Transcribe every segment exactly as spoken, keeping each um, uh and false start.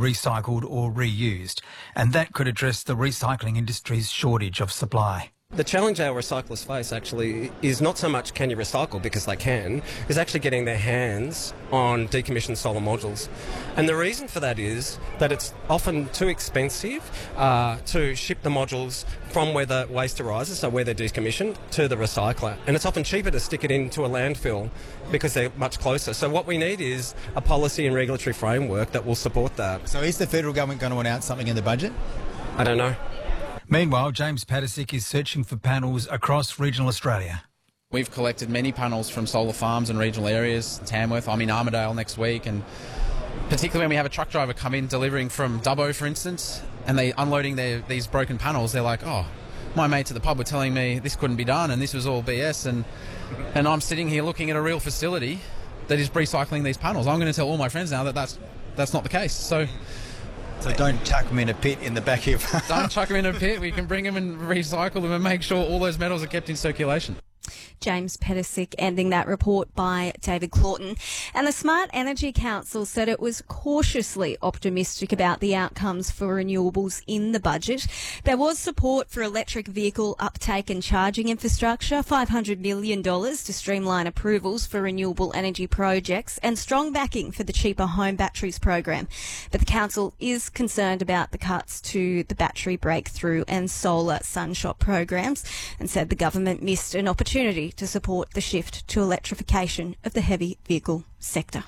recycled or reused, and that could address the recycling industry's shortage of supply. The challenge our recyclers face actually is not so much can you recycle, because they can, is actually getting their hands on decommissioned solar modules. And the reason for that is that it's often too expensive uh, to ship the modules from where the waste arises, so where they're decommissioned, to the recycler. And it's often cheaper to stick it into a landfill because they're much closer. So what we need is a policy and regulatory framework that will support that. So is the federal government going to announce something in the budget? I don't know. Meanwhile, James Pattersick is searching for panels across regional Australia. We've collected many panels from solar farms and regional areas, Tamworth, I'm in Armidale next week, and particularly when we have a truck driver come in delivering from Dubbo, for instance, and they unloading their, these broken panels, they're like, oh, my mates at the pub were telling me this couldn't be done and this was all B S, and, and I'm sitting here looking at a real facility that is recycling these panels. I'm going to tell all my friends now that that's, that's not the case. So. So don't chuck them in a pit in the back of your farm. Don't chuck them in a pit. We can bring them and recycle them and make sure all those metals are kept in circulation. James Pattersick ending that report by David Claughton. And the Smart Energy Council said it was cautiously optimistic about the outcomes for renewables in the budget. There was support for electric vehicle uptake and charging infrastructure, five hundred million dollars to streamline approvals for renewable energy projects, and strong backing for the cheaper home batteries program. But the council is concerned about the cuts to the battery breakthrough and solar sunshot programs, and said the government missed an opportunity to support the shift to electrification of the heavy vehicle sector.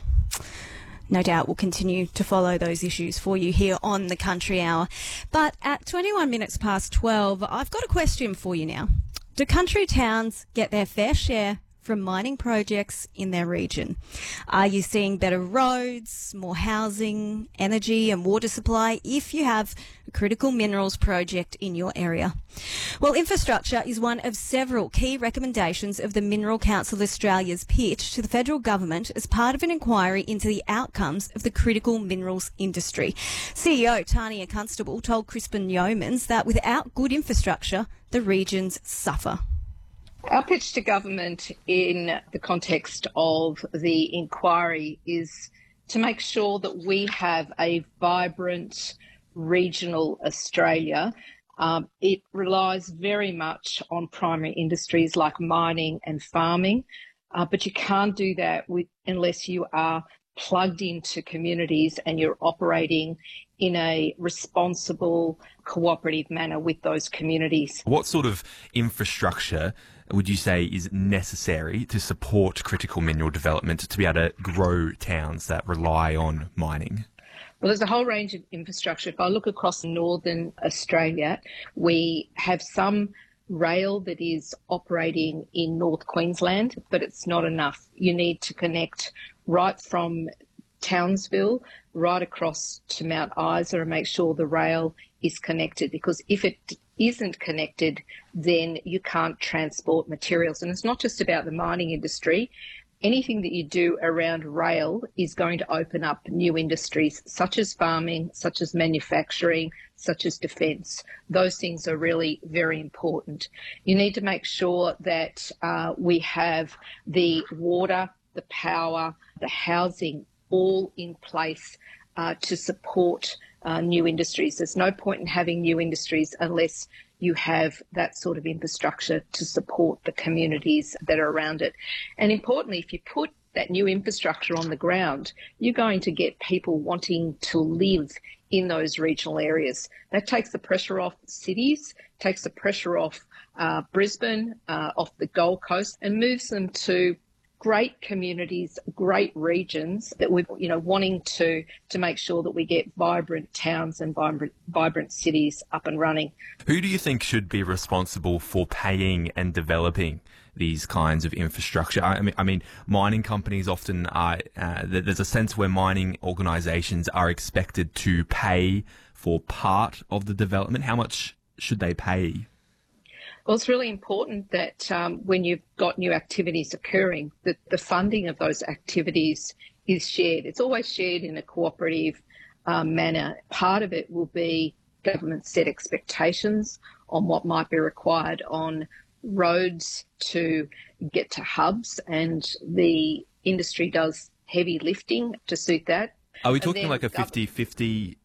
No doubt we'll continue to follow those issues for you here on the Country Hour. But at twenty-one minutes past twelve, I've got a question for you now. Do country towns get their fair share from mining projects in their region? Are you seeing better roads, more housing, energy and water supply if you have a critical minerals project in your area? Well, infrastructure is one of several key recommendations of the Mineral Council Australia's pitch to the federal government as part of an inquiry into the outcomes of the critical minerals industry. C E O Tania Constable told Crispin Yeomans that without good infrastructure, the regions suffer. Our pitch to government in the context of the inquiry is to make sure that we have a vibrant regional Australia. Um, it relies very much on primary industries like mining and farming, uh, but you can't do that with, unless you are plugged into communities and you're operating in a responsible, cooperative manner with those communities. What sort of infrastructure would you say is necessary to support critical mineral development to be able to grow towns that rely on mining? Well, there's a whole range of infrastructure. If I look across northern Australia, we have some rail that is operating in North Queensland, but it's not enough. You need to connect right from Townsville right across to Mount Isa and make sure the rail is connected, because if it isn't connected, then you can't transport materials. And it's not just about the mining industry. Anything that you do around rail is going to open up new industries, such as farming, such as manufacturing, such as defence. Those things are really very important. You need to make sure that uh, we have the water, the power, the housing all in place uh, to support uh, new industries. There's no point in having new industries unless you have that sort of infrastructure to support the communities that are around it. And importantly, if you put that new infrastructure on the ground, you're going to get people wanting to live in those regional areas. That takes the pressure off cities, takes the pressure off uh, Brisbane, uh, off the Gold Coast, and moves them to great communities, great regions that we're, you know, wanting to to make sure that we get vibrant towns and vibrant vibrant cities up and running. Who do you think should be responsible for paying and developing these kinds of infrastructure? I mean, I mean, mining companies often are. Uh, there's a sense where mining organisations are expected to pay for part of the development. How much should they pay? Well, it's really important that um, when you've got new activities occurring, that the funding of those activities is shared. It's always shared in a cooperative um, manner. Part of it will be government set expectations on what might be required on roads to get to hubs, and the industry does heavy lifting to suit that. Are we talking like a fifty-fifty